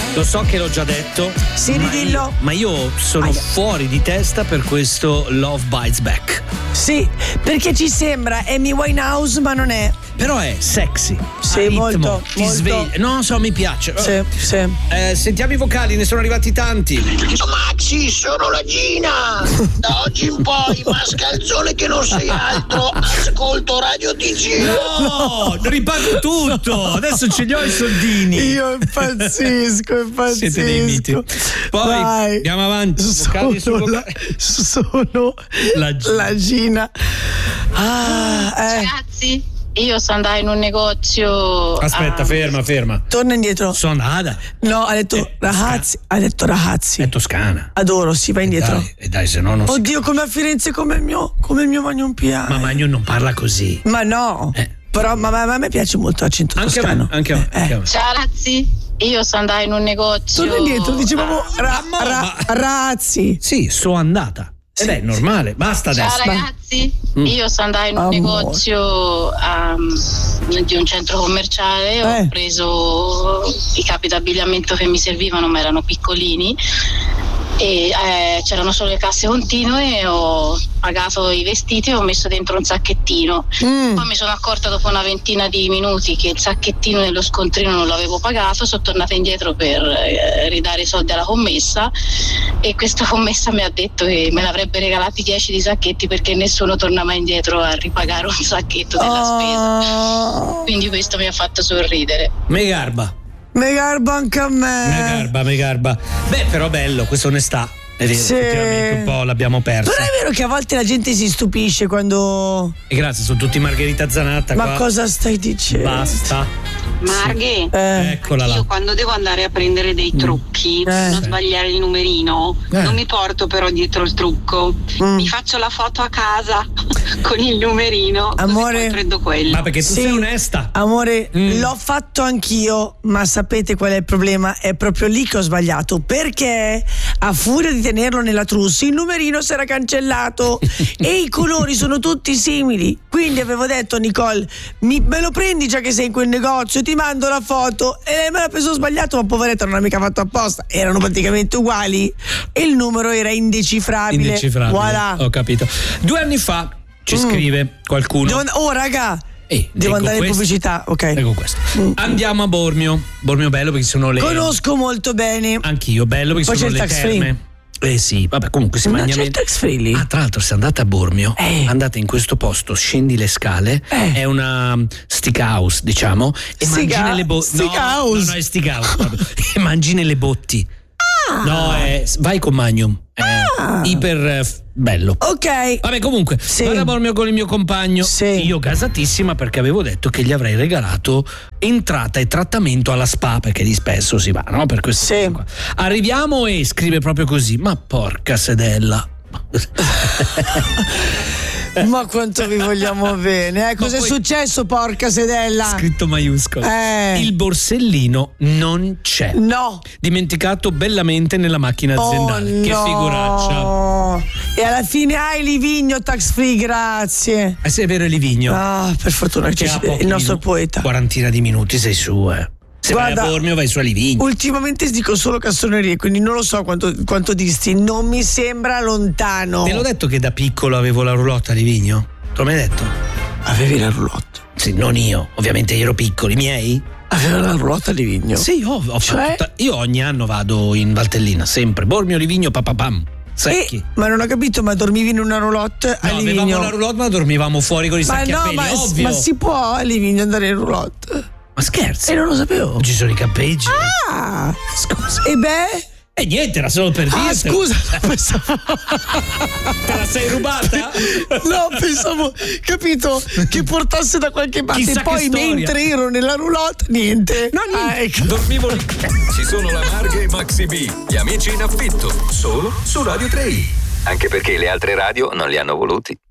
Lo so che l'ho già detto. Sì, ridillo. Ma io sono fuori di testa per questo Love Bites Back. Sì, perché ci sembra Amy Winehouse, ma non è. Però è sexy. Sì, ritmo, molto. Ti sveglia. Non so, mi piace. Sì, sì. Sentiamo i vocali, ne sono arrivati tanti. Maxi, sono la Gina. Da oggi in poi, mascalzone che non sei altro, ascolto Radio TG. No, ripago tutto. Adesso ce li ho i soldini. Io impazzisco. Siete dei miti. Poi andiamo avanti. Sono la Gina. Ragazzi, io sono andata in un negozio. Aspetta, ferma. Torna indietro. Sono andata. No, ha detto ragazzi. È toscana. Adoro, si va indietro. Dai, se no non so. Oddio, come a Firenze, come il mio Magnum PI. Ma Magnum non parla così. Ma no. Però ma a me piace molto l'accento toscano. Anche a me. Ciao ragazzi, io sono andata in un negozio. Torna indietro, dicevamo razzi. Sì, sono andata. Ed è normale, basta adesso. Ciao ragazzi, io sono andata in un negozio di un centro commerciale, ho preso i capi d'abbigliamento che mi servivano, ma erano piccolini e c'erano solo le casse continue, ho pagato i vestiti e ho messo dentro un sacchettino. Poi mi sono accorta dopo una ventina di minuti che il sacchettino nello scontrino non l'avevo pagato, sono tornata indietro per ridare i soldi alla commessa e questa commessa mi ha detto che me l'avrebbe regalati 10 di sacchetti perché nessuno torna mai indietro a ripagare un sacchetto della spesa. Quindi questo mi ha fatto sorridere. Me garba anche a me. Me garba. Beh, però bello, questa onestà. È vero, effettivamente un po' l'abbiamo persa. Però è vero che a volte la gente si stupisce quando. E grazie, sono tutti Margherita Zanatta. Ma qua. cosa stai dicendo? Basta. Marghe, eccola là. Io quando devo andare a prendere dei trucchi, non sbagliare il numerino, non mi porto però dietro il trucco, mi faccio la foto a casa con il numerino, amore, così poi prendo quello. Ma perché tu sei onesta? Amore, l'ho fatto anch'io, ma sapete qual è il problema? È proprio lì che ho sbagliato, perché a furia di tenerlo nella trousse il numerino si era cancellato e i colori sono tutti simili, quindi avevo detto a Nicole me lo prendi già che sei in quel negozio, ti mando la foto, e lei me l'ha preso sbagliato, ma poveretta non l'ha mica fatto apposta, erano praticamente uguali e il numero era indecifrabile. Voilà. Ho capito. 2 anni fa ci scrive qualcuno. Raga, devo andare in pubblicità, ok. Ecco questo. Andiamo a Bormio bello perché sono le. Conosco molto bene. Anch'io, bello perché poi sono c'è le il tax terme. free. Sì, vabbè, comunque si mangia. C'è il tax free lì. Tra l'altro, se andate a Bormio, andate in questo posto, scendi le scale, è una stick house, diciamo, e mangi nelle botti. No, è stick house, e mangi nelle botti. No, vai con Magnum. Iper bello. Ok. Vabbè, comunque, vado a Bormio con il mio compagno. Io gasatissima perché avevo detto che gli avrei regalato entrata e trattamento alla spa, perché di spesso si va, no? Per questo qua. Arriviamo e scrive proprio così: ma porca sedella. Ma quanto vi vogliamo bene, cos'è successo, porca sedella? Scritto maiuscolo. Il borsellino non c'è. No. Dimenticato bellamente nella macchina aziendale. Che figuraccia. E alla fine hai Livigno tax free, grazie. Se è vero, è Livigno. Per fortuna che c'è il nostro poeta. Quarantina di minuti sei su, Se vai a Bormio vai su a Livigno. Ultimamente dico solo castronerie, quindi non lo so quanto disti. Non mi sembra lontano. Te l'ho detto che da piccolo avevo la roulotte a Livigno? Te l'ho mai detto? Avevi la roulotte? Sì, non io, ovviamente ero piccolo. I miei? Aveva la roulotte a Livigno? Sì, io ogni anno vado in Valtellina, sempre. Bormio, Livigno, papapam. Secchi. Ma non ho capito, ma dormivi in una roulotte a Livigno? Avevamo la roulotte, ma dormivamo fuori con i sacchi a peli, ovvio. Ma si può a Livigno andare in roulotte? Ma scherzi? Non lo sapevo. Ci sono i campeggi. Scusa. E beh? E niente, era solo per dirti. Scusa, pensavo. Te la sei rubata? No, pensavo, capito, che portasse da qualche parte. Chissà e poi mentre ero nella roulotte, niente. No, niente. Ecco. Dormivo lì. Ci sono la Marga e Maxi B, gli amici in affitto, solo su Radio 3. Anche perché le altre radio non li hanno voluti.